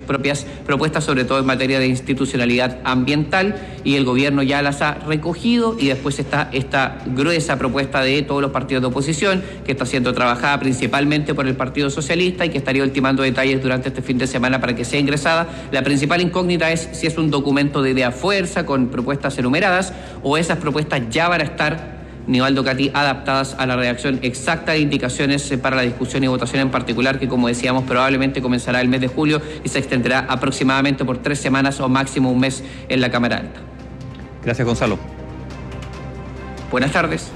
propias propuestas, sobre todo en materia de institucionalidad ambiental, y el gobierno ya las ha recogido, y después está esta gruesa propuesta de todos los partidos de oposición, que está siendo trabajada principalmente por el Partido Socialista y que estaría ultimando detalles durante este fin de semana para que sea ingresada. La principal incógnita es si es un documento de idea fuerza con propuestas enumeradas o esas propuestas ya van a estar, Nivaldo Catí, adaptadas a la redacción exacta de indicaciones para la discusión y votación en particular, que como decíamos probablemente comenzará el mes de julio y se extenderá aproximadamente por 3 semanas o máximo un mes en la Cámara Alta. Gracias, Gonzalo. Buenas tardes.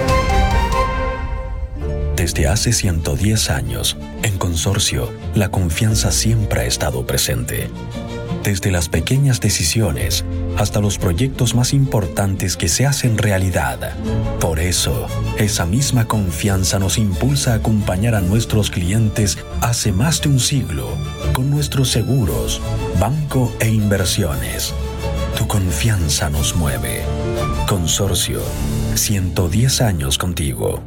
Desde hace 110 años, en Consorcio, la confianza siempre ha estado presente. Desde las pequeñas decisiones hasta los proyectos más importantes que se hacen realidad. Por eso, esa misma confianza nos impulsa a acompañar a nuestros clientes hace más de un siglo con nuestros seguros, banco e inversiones. Tu confianza nos mueve. Consorcio, 110 años contigo.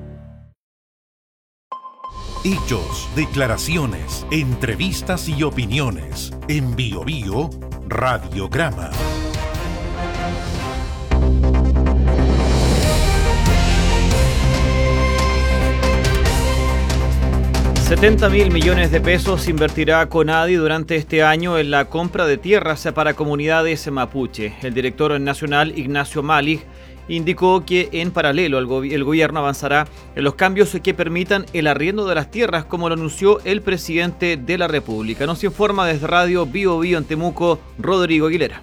Hechos, declaraciones, entrevistas y opiniones. En Bio Bio, Radiograma. $70.000 millones de pesos invertirá CONADI durante este año en la compra de tierras para comunidades mapuche. El director nacional, Ignacio Malig, indicó que en paralelo el gobierno avanzará en los cambios que permitan el arriendo de las tierras, como lo anunció el presidente de la República. Nos informa desde Radio Bio Bio en Temuco, Rodrigo Aguilera.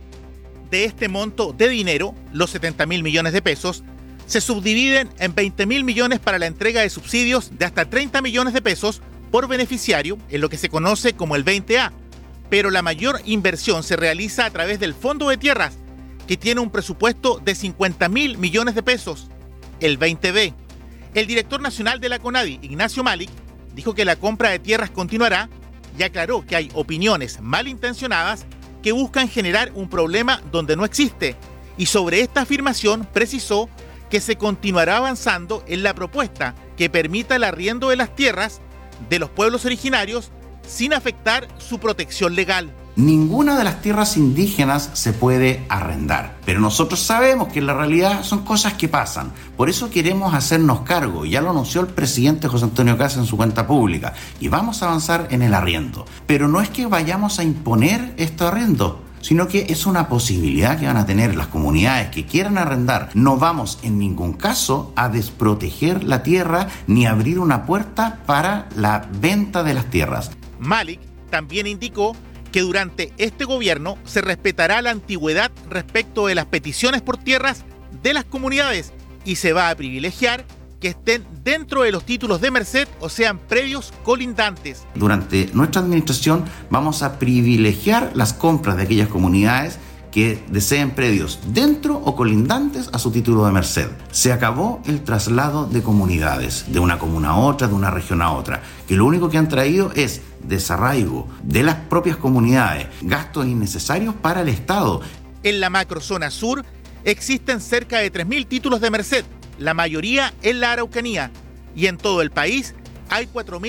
De este monto de dinero, los 70.000 millones de pesos, se subdividen en 20.000 millones para la entrega de subsidios de hasta 30 millones de pesos por beneficiario, en lo que se conoce como el 20A. Pero la mayor inversión se realiza a través del Fondo de Tierras, que tiene un presupuesto de 50.000 millones de pesos, el 20B. El director nacional de la CONADI, Ignacio Malig, dijo que la compra de tierras continuará y aclaró que hay opiniones malintencionadas que buscan generar un problema donde no existe. Y sobre esta afirmación precisó que se continuará avanzando en la propuesta que permita el arriendo de las tierras de los pueblos originarios sin afectar su protección legal. Ninguna de las tierras indígenas se puede arrendar, pero nosotros sabemos que en la realidad son cosas que pasan. Por eso queremos hacernos cargo, ya lo anunció el presidente José Antonio Kast en su cuenta pública, y vamos a avanzar en el arriendo. Pero no es que vayamos a imponer este arriendo, sino que es una posibilidad que van a tener las comunidades que quieran arrendar. No vamos en ningún caso a desproteger la tierra ni abrir una puerta para la venta de las tierras. Malig también indicó que durante este gobierno se respetará la antigüedad respecto de las peticiones por tierras de las comunidades y se va a privilegiar que estén dentro de los títulos de merced o sean predios colindantes. Durante nuestra administración vamos a privilegiar las compras de aquellas comunidades que deseen predios dentro o colindantes a su título de merced. Se acabó el traslado de comunidades, de una comuna a otra, de una región a otra, que lo único que han traído es desarraigo de las propias comunidades, gastos innecesarios para el Estado. En la macrozona sur existen cerca de 3.000 títulos de merced, la mayoría en la Araucanía, y en todo el país hay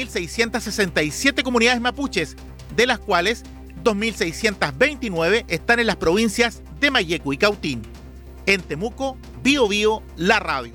4.667 comunidades mapuches, de las cuales 2.629 están en las provincias de Mayeco y Cautín. En Temuco, Bio Bio, la radio.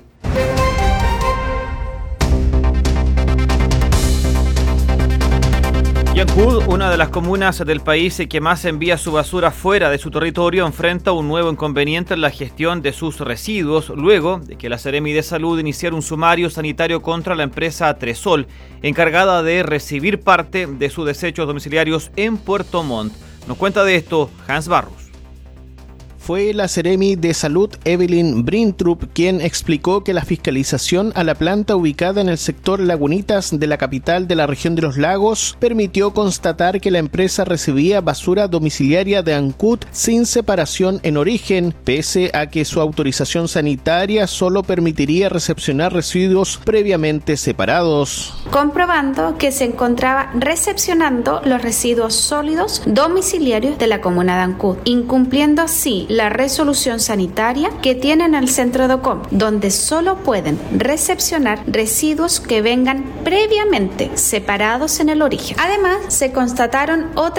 Yancud, una de las comunas del país que más envía su basura fuera de su territorio, enfrenta un nuevo inconveniente en la gestión de sus residuos, luego de que la Seremi de Salud iniciara un sumario sanitario contra la empresa Tresol, encargada de recibir parte de sus desechos domiciliarios en Puerto Montt. Nos cuenta de esto Hans Barros. Fue la Seremi de Salud Evelyn Brintrup quien explicó que la fiscalización a la planta ubicada en el sector Lagunitas de la capital de la región de los lagos permitió constatar que la empresa recibía basura domiciliaria de Ancud sin separación en origen, pese a que su autorización sanitaria solo permitiría recepcionar residuos previamente separados. Comprobando que se encontraba recepcionando los residuos sólidos domiciliarios de la comuna de Ancud, incumpliendo así la resolución sanitaria que tiene en el centro de OCOM, donde solo pueden recepcionar residuos que vengan previamente separados en el origen. Además, se constataron otras